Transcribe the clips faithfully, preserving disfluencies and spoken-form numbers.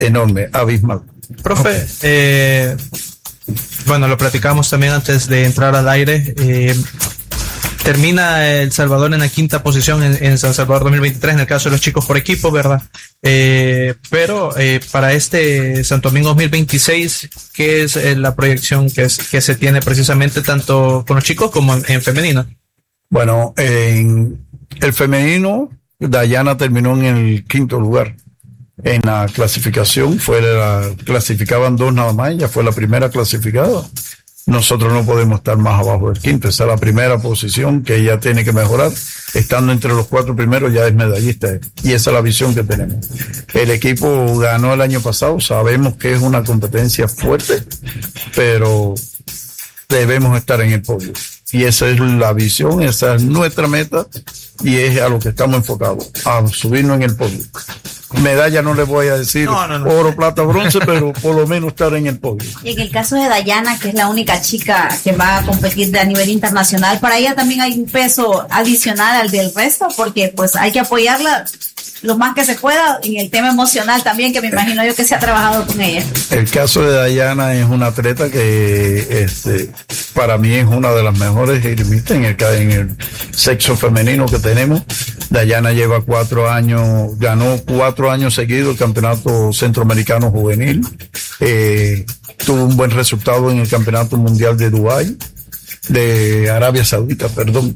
enorme, abismal. Profe, eh, bueno, lo platicamos también antes de entrar al aire. Eh, termina El Salvador en la quinta posición en, en San Salvador dos mil veintitrés, en el caso de los chicos por equipo, ¿verdad? Eh, pero eh, para este Santo Domingo dos mil veintiséis, ¿qué es eh, la proyección que, es, que se tiene precisamente tanto con los chicos como en, en femenino? Bueno, en el femenino, Dayana terminó en el quinto lugar. En la clasificación, fue la, clasificaban dos nada más, ella fue la primera clasificada. Nosotros no podemos estar más abajo del quinto, esa es la primera posición que ella tiene que mejorar. Estando entre los cuatro primeros ya es medallista, y esa es la visión que tenemos. El equipo ganó el año pasado, sabemos que es una competencia fuerte, pero debemos estar en el podio. Y esa es la visión, esa es nuestra meta, y es a lo que estamos enfocados, a subirnos en el podio. Medalla no le voy a decir no, no, no. oro, plata, bronce, pero por lo menos estar en el podio. Y en el caso de Dayana, que es la única chica que va a competir a nivel internacional, para ella también hay un peso adicional al del resto, porque pues hay que apoyarla lo más que se pueda en el tema emocional también, que me imagino yo que se ha trabajado con ella. El caso de Dayana es una atleta que este, para mí es una de las mejores esgrimistas en el, en el sexo femenino que tenemos. Dayana lleva cuatro años, ganó cuatro años seguidos el campeonato centroamericano juvenil, eh, tuvo un buen resultado en el campeonato mundial de Dubái, de Arabia Saudita, perdón,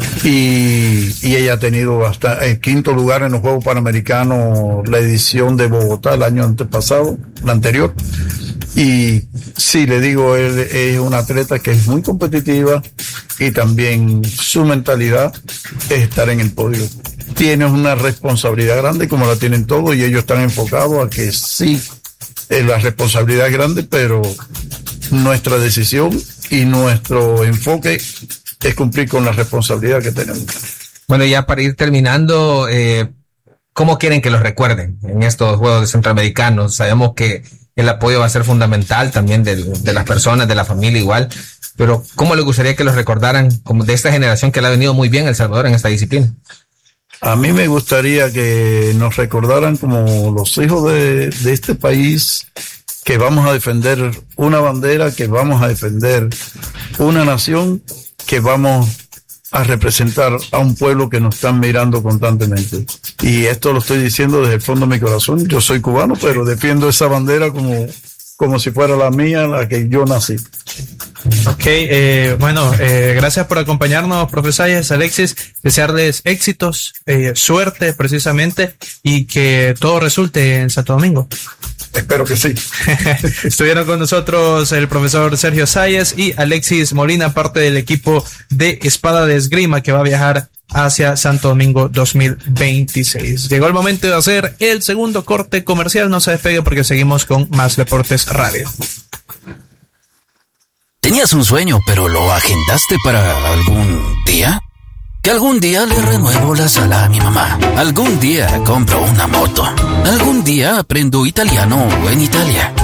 y, y ella ha tenido bastante, el quinto lugar en los Juegos Panamericanos, la edición de Bogotá el año antepasado, la anterior, y sí, le digo, él es una atleta que es muy competitiva, y también su mentalidad es estar en el podio. Tiene una responsabilidad grande, como la tienen todos, y ellos están enfocados a que sí, la responsabilidad es grande, pero nuestra decisión y nuestro enfoque es cumplir con la responsabilidad que tenemos. Bueno, ya para ir terminando, eh, ¿cómo quieren que los recuerden en estos Juegos Centroamericanos? Sabemos que el apoyo va a ser fundamental también de, de las personas, de la familia igual, pero ¿cómo les gustaría que los recordaran como de esta generación que le ha venido muy bien a El Salvador en esta disciplina? A mí me gustaría que nos recordaran como los hijos de, de este país, que vamos a defender una bandera, que vamos a defender una nación, que vamos a representar a un pueblo que nos están mirando constantemente. Y esto lo estoy diciendo desde el fondo de mi corazón. Yo soy cubano, pero defiendo esa bandera como, como si fuera la mía, la que yo nací. Ok, eh, bueno, eh, gracias por acompañarnos, profesor Sayas, Alexis, desearles éxitos, eh, suerte precisamente, y que todo resulte en Santo Domingo. Espero que sí. Estuvieron con nosotros el profesor Sergio Sayas y Alexis Molina, parte del equipo de espada de esgrima que va a viajar hacia Santo Domingo dos mil veintiséis. Llegó el momento de hacer el segundo corte comercial. No se despegue porque seguimos con más Deportes Radio. ¿Tenías un sueño, pero lo agendaste para algún día? Que algún día le renuevo la sala a mi mamá. Algún día compro una moto. Algún día aprendo italiano en Italia.